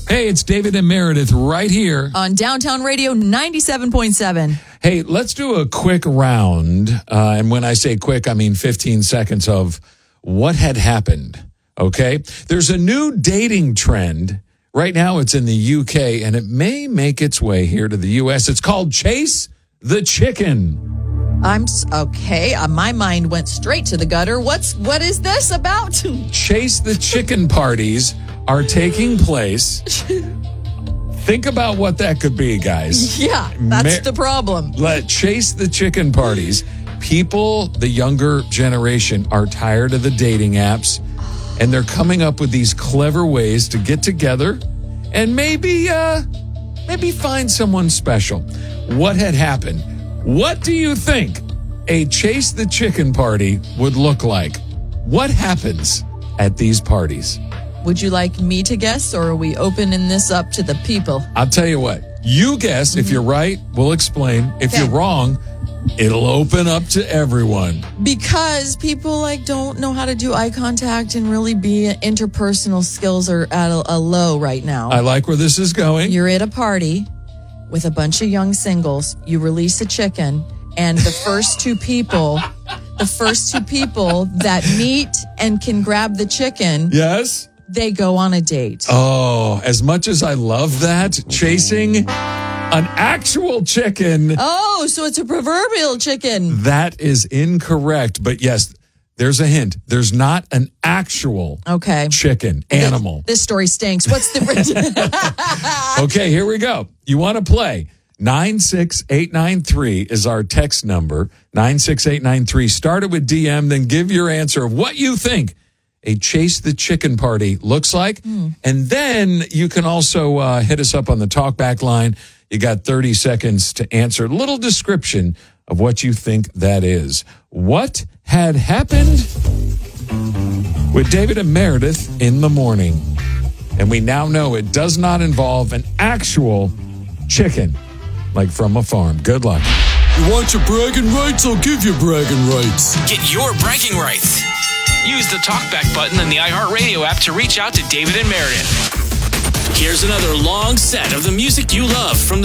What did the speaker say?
Hey, it's David and Meredith right here on Downtown Radio 97.7. Hey, let's do a quick round. And when I say quick, I mean 15 seconds of what had happened. Okay? There's a new dating trend. Right now it's in the UK and it may make its way here to the US. It's called Chase the Chicken. Okay. My mind went straight to the gutter. What is this about? Chase the Chicken parties are taking place. Think about what that could be, guys. Yeah, that's the problem. Chase the Chicken parties. People, the younger generation, are tired of the dating apps, and they're coming up with these clever ways to get together and maybe find someone special. What had happened? What do you think a Chase the Chicken party would look like? What happens at these parties? Would you like me to guess, or are we opening this up to the people? I'll tell you what. You guess. If you're right, we'll explain. If you're wrong, it'll open up to everyone. Because people don't know how to do eye contact and really be interpersonal skills are at a low right now. I like where this is going. You're at a party with a bunch of young singles. You release a chicken, and the first two people that meet and can grab the chicken. Yes. They go on a date. Oh, as much as I love that, chasing an actual chicken. Oh, so it's a proverbial chicken. That is incorrect. But yes, there's a hint. There's not an actual chicken animal. This story stinks. What's the... Okay, here we go. You want to play? 96893 is our text number. 96893. Start it with DM, then give your answer of what you think a Chase the Chicken party looks like. And then you can also hit us up on the talkback line. You got 30 seconds to answer. A little description of what you think that is. What had happened with David and Meredith in the morning? And we now know it does not involve an actual chicken, like from a farm. Good luck. You want your bragging rights? I'll give you bragging rights. Get your bragging rights. Use the TalkBack button in the iHeartRadio app to reach out to David and Meredith. Here's another long set of the music you love from the